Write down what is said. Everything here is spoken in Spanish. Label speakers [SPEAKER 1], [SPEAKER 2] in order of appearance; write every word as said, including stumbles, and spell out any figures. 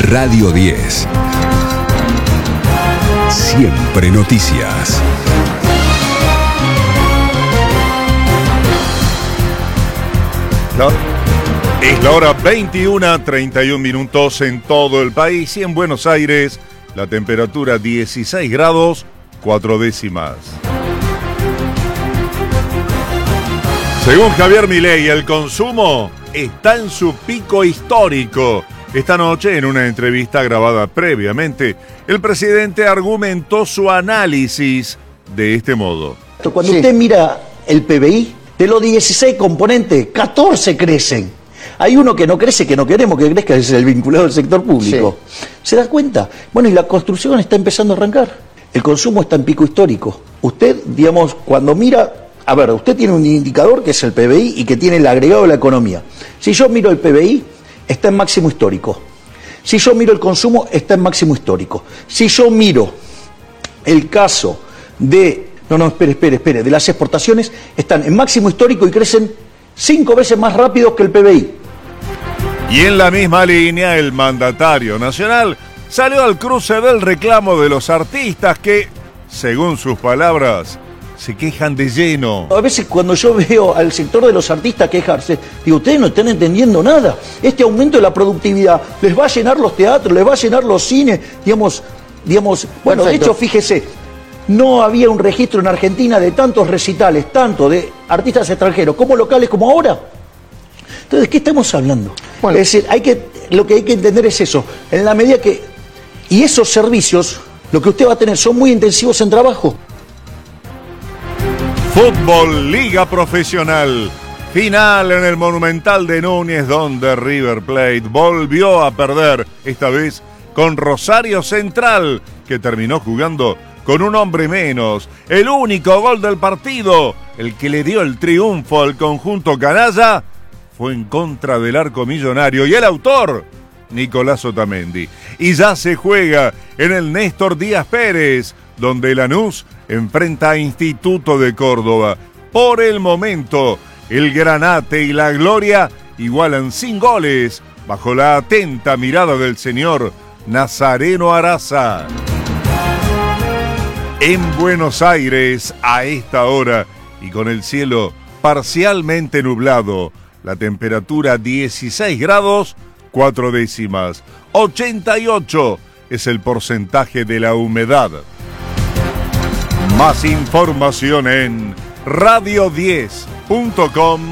[SPEAKER 1] Radio diez. Siempre noticias.
[SPEAKER 2] No. Es la hora veintiuna, treinta y un minutos en todo el país y en Buenos Aires la temperatura dieciséis grados, cuatro décimas. Según Javier Milei, el consumo está en su pico histórico. Esta noche, en una entrevista grabada previamente, el presidente argumentó su análisis de este modo.
[SPEAKER 3] Cuando
[SPEAKER 4] Sí.
[SPEAKER 3] usted mira el P B I, de los dieciséis componentes, catorce crecen. Hay uno que no crece, que no queremos que crezca, es el vinculado al sector público.
[SPEAKER 4] Sí.
[SPEAKER 3] ¿Se da cuenta? Bueno, y la construcción está empezando a arrancar. El consumo está en pico histórico. Usted, digamos, cuando mira... A ver, usted tiene un indicador que es el P B I y que tiene el agregado de la economía. Si yo miro el P B I, está en máximo histórico. Si yo miro el consumo, está en máximo histórico. Si yo miro el caso de... No, no, espere, espere, espere. De las exportaciones, están en máximo histórico y crecen cinco veces más rápido que el P B I.
[SPEAKER 2] Y en la misma línea, el mandatario nacional salió al cruce del reclamo de los artistas que, según sus palabras, se quejan de lleno.
[SPEAKER 3] A veces cuando yo veo al sector de los artistas quejarse, digo, ustedes no están entendiendo nada. Este aumento de la productividad les va a llenar los teatros, les va a llenar los cines, digamos, digamos, bueno, de
[SPEAKER 4] Perfecto.
[SPEAKER 3] hecho, fíjese, no había un registro en Argentina de tantos recitales, tanto de artistas extranjeros como locales como ahora. Entonces, ¿de qué estamos hablando?
[SPEAKER 4] Bueno.
[SPEAKER 3] Es decir, hay que, lo que hay que entender es eso, en la medida que, y esos servicios, lo que usted va a tener son muy intensivos en trabajo.
[SPEAKER 2] Fútbol Liga Profesional. Final en el Monumental de Núñez, donde River Plate volvió a perder, esta vez con Rosario Central, que terminó jugando con un hombre menos. El único gol del partido, el que le dio el triunfo al conjunto canalla, fue en contra del arco millonario. Y el autor, Nicolás Otamendi. Y ya se juega en el Néstor Díaz Pérez, donde Lanús enfrenta a Instituto de Córdoba. Por el momento, el Granate y la Gloria igualan sin goles, bajo la atenta mirada del señor Nazareno Araza. En Buenos Aires, a esta hora, y con el cielo parcialmente nublado, la temperatura dieciséis grados, cuatro décimas. ochenta y ocho es el porcentaje de la humedad. Más información en radio diez punto com.